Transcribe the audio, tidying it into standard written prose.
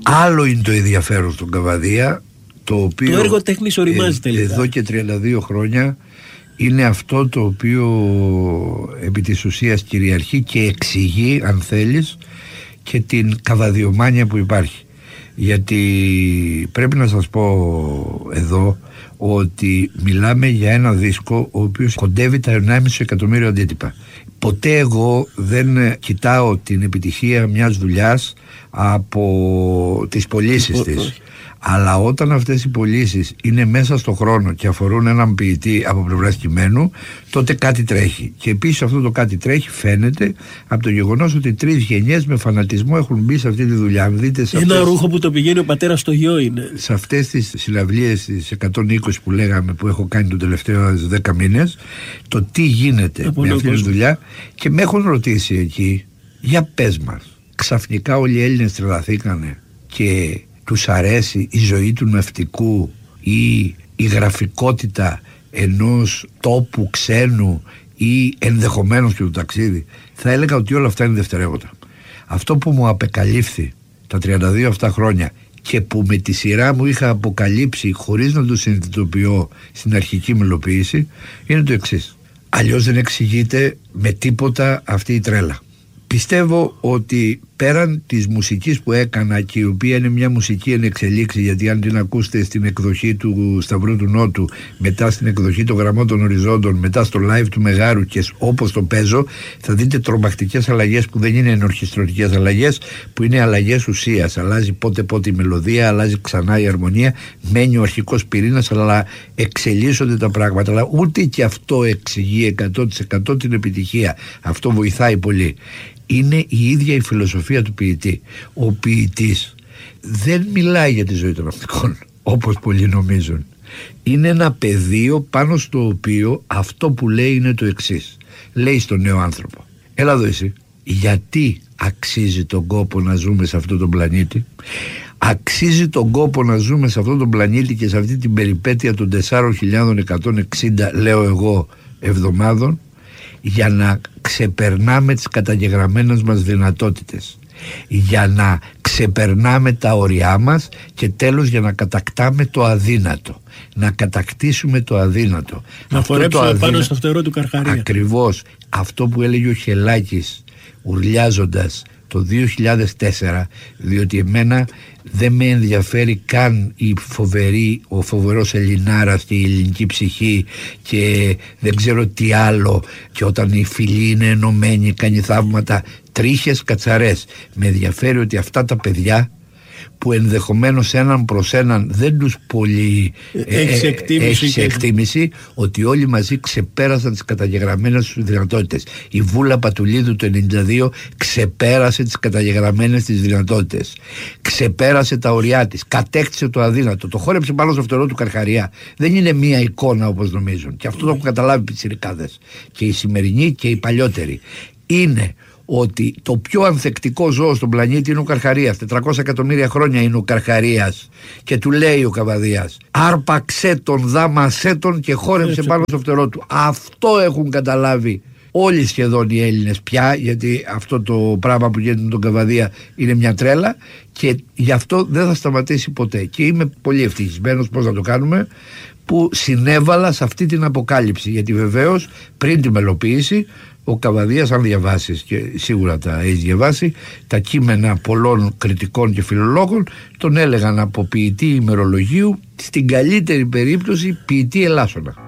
Άλλο είναι το ενδιαφέρον στον Καβαδία, το οποίο το έργο τέχνης οριμάζει τελικά. Εδώ και 32 χρόνια είναι αυτό το οποίο επί της ουσίας κυριαρχεί και εξηγεί, αν θέλεις, και την καβαδιομάνια που υπάρχει. Γιατί πρέπει να σας πω εδώ ότι μιλάμε για ένα δίσκο ο οποίος κοντεύει τα 1,5 εκατομμύριο αντίτυπα. Ποτέ εγώ δεν κοιτάω την επιτυχία μιας δουλειάς από τις πωλήσεις της. Αλλά όταν αυτές οι πωλήσεις είναι μέσα στο χρόνο και αφορούν έναν ποιητή από πλευράς κειμένου, τότε κάτι τρέχει. Και επίσης αυτό το κάτι τρέχει φαίνεται από το γεγονός ότι 3 γενιές με φανατισμό έχουν μπει σε αυτή τη δουλειά. Δείτε σε ένα ρούχο που το πηγαίνει ο πατέρας στο γιο είναι. Σε αυτές τις συναυλίες, τις 120 που λέγαμε, που έχω κάνει τον τελευταίο 10 μήνες, το τι γίνεται με αυτή τη δουλειά, και με έχουν ρωτήσει εκεί, για πες μας, ξαφνικά όλοι οι Έλληνες τρελαθήκανε και τους αρέσει η ζωή του ναυτικού ή η γραφικότητα ενός τόπου ξένου ή ενδεχομένως και του ταξίδι? Θα έλεγα ότι όλα αυτά είναι δευτερεύοντα. Αυτό που μου απεκαλύφθη τα 32 αυτά χρόνια και που με τη σειρά μου είχα αποκαλύψει χωρίς να το συνειδητοποιώ στην αρχική μελοποίηση είναι το εξής. Αλλιώς δεν εξηγείται με τίποτα αυτή η τρέλα. Πιστεύω ότι πέραν της μουσικής που έκανα, και η οποία είναι μια μουσική εν εξελίξη, γιατί αν την ακούσετε στην εκδοχή του Σταυρού του Νότου, μετά στην εκδοχή των Γραμμών των Οριζόντων, μετά στο live του Μεγάρου και όπως το παίζω, θα δείτε τρομακτικές αλλαγές που δεν είναι ενορχιστρωτικές αλλαγές, που είναι αλλαγές ουσίας. Αλλάζει πότε η μελωδία, αλλάζει ξανά η αρμονία, μένει ο αρχικός πυρήνας, αλλά εξελίσσονται τα πράγματα. Αλλά ούτε και αυτό εξηγεί 100% την επιτυχία. Αυτό βοηθάει πολύ. Είναι η ίδια η φιλοσοφία του ποιητή. Ο ποιητής δεν μιλάει για τη ζωή των ναυτικών όπως πολλοί νομίζουν. Είναι ένα πεδίο πάνω στο οποίο αυτό που λέει είναι το εξής. Λέει στον νέο άνθρωπο, έλα εδώ εσύ, γιατί αξίζει τον κόπο να ζούμε σε αυτόν τον πλανήτη? Αξίζει τον κόπο να ζούμε σε αυτόν τον πλανήτη και σε αυτή την περιπέτεια των 4.160, λέω εγώ, εβδομάδων, για να ξεπερνάμε τις καταγεγραμμένες μας δυνατότητες, για να ξεπερνάμε τα όρια μας και τέλος για να κατακτάμε το αδύνατο, να κατακτήσουμε το αδύνατο, να φορέψουμε πάνω στο φτερό του Καρχαρία. Ακριβώς αυτό που έλεγε ο Χελάκης ουρλιάζοντας το 2004, διότι εμένα δεν με ενδιαφέρει καν ο φοβερός Ελληνάρας και η ελληνική ψυχή και δεν ξέρω τι άλλο, και όταν η φυλή είναι ενωμένη κάνει θαύματα, τρίχες, κατσαρές. Με ενδιαφέρει ότι αυτά τα παιδιά που ενδεχομένως έναν προς έναν δεν τους πολύ έχει εκτίμηση, ότι όλοι μαζί ξεπέρασαν τις καταγεγραμμένες τους δυνατότητες. Η Βούλα Πατουλίδου το 92 ξεπέρασε τις καταγεγραμμένες της δυνατότητες, ξεπέρασε τα ωριά της, κατέκτησε το αδύνατο, το χόρεψε πάνω στο φτερό του Καρχαρία. Δεν είναι μία εικόνα όπως νομίζουν, και αυτό το έχουν καταλάβει οι πιτσιρικάδες, και οι σημερινοί και οι παλιότεροι. Είναι ότι το πιο ανθεκτικό ζώο στον πλανήτη είναι ο Καρχαρίας. 400 εκατομμύρια χρόνια είναι ο Καρχαρίας, και του λέει ο Καβαδίας, άρπαξε τον, δάμασέ τον και χόρεψε πάνω στο φτερό του. Αυτό έχουν καταλάβει όλοι σχεδόν οι Έλληνες πια, γιατί αυτό το πράγμα που γίνεται με τον Καβαδία είναι μια τρέλα, και γι' αυτό δεν θα σταματήσει ποτέ. Και είμαι πολύ ευτυχισμένος, πώς να το κάνουμε, που συνέβαλα σε αυτή την αποκάλυψη, γιατί βεβαίως πριν τη μελοποίηση ο Καβαδίας, αν διαβάσεις, και σίγουρα τα έχεις διαβάσει, τα κείμενα πολλών κριτικών και φιλολόγων τον έλεγαν από ποιητή ημερολογίου, στην καλύτερη περίπτωση ποιητή ελάσσονα.